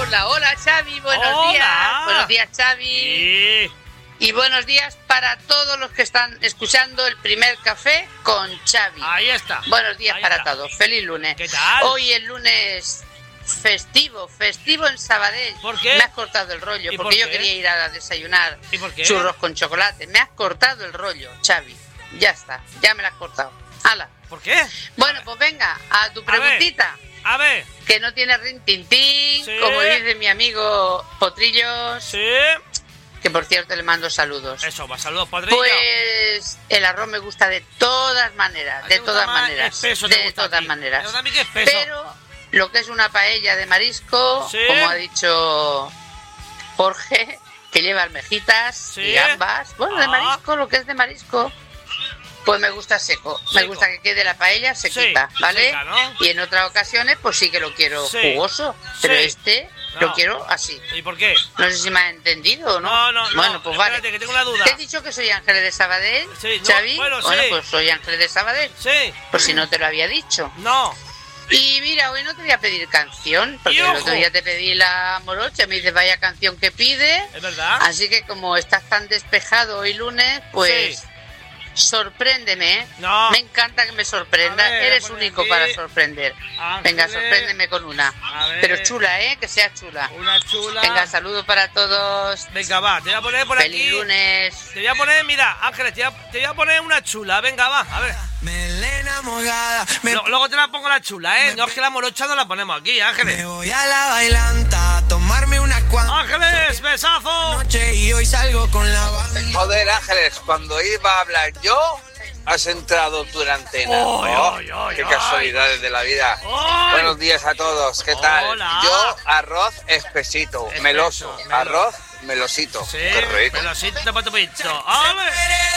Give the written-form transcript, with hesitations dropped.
Hola, Xavi, buenos días. Buenos días, Xavi. Sí. Y buenos días para todos los que están escuchando el primer café con Xavi. Ahí está. Buenos días Ahí para está. todos. Feliz lunes. ¿Qué tal? Hoy el lunes festivo en Sabadell. ¿Por qué? Me has cortado el rollo, ¿Y porque por yo qué? quería ir a desayunar ¿Y por qué? churros con chocolate. Me has cortado el rollo, Xavi. Ya está, ya me lo has cortado. ¡Hala! ¿Por qué? Bueno, pues venga, a tu preguntita. A ver. Que no tiene rintintín, Sí. como dice mi amigo Potrillos, Sí. que por cierto le mando saludos. Eso, va, saludos, Padrillo. Pues el arroz me gusta de todas maneras, de todas maneras, Espeso te de gusta a todas ti. maneras. Pero también que espeso. Pero lo que es una paella de marisco, Sí. como ha dicho Jorge, que lleva almejitas Sí. y gambas, bueno, de Ah. marisco, lo que es de marisco, pues me gusta seco. Me Seco. gusta que quede la paella sequita, Sí, ¿vale? seca, ¿no? Y en otras ocasiones, pues sí que lo quiero Sí. jugoso, pero Sí. este No. lo quiero así. ¿Y por qué? No sé si me has entendido o no. No. Bueno, pues vale. Espérate, que tengo una duda. ¿Te he dicho que soy Ángeles de Sabadell, Sí, no, Xavi? bueno, sí. Pues soy Ángeles de Sabadell. Sí. Por si no te lo había dicho. No. Y mira, hoy no te voy a pedir canción, porque Y el ojo. otro día te pedí la morocha, me dices vaya canción que pide. Es verdad. Así que como estás tan despejado hoy lunes, pues Sí. sorpréndeme, ¿eh? No. Me encanta que me sorprenda. A ver, Eres pon único aquí. para sorprender. Ángeles. Venga, sorpréndeme con una. A ver. Pero chula, ¿eh? Que sea chula. Una chula. Venga, saludos para todos. Venga, va, te voy a poner por Feliz aquí. lunes. Te voy a poner, mira, Ángeles, te voy a poner una chula. Venga, va, a ver. Melena mojada, Luego te la pongo la chula, ¿eh? No es que la morocha no la ponemos aquí, Ángeles. me voy a la bailanta a tomarme unas cuantas Ángeles, besazo. noches y hoy salgo con la banda. Joder, Ángeles, cuando iba a hablar yo, has entrado tú en la antena. Qué casualidades de la vida. ¡Ay! Buenos días a todos, ¿qué tal? Hola. Yo, arroz espesito, Espeso, meloso, melo. arroz melosito. Sí, Qué rico. pero así te pa' tu pito. ¡Ale!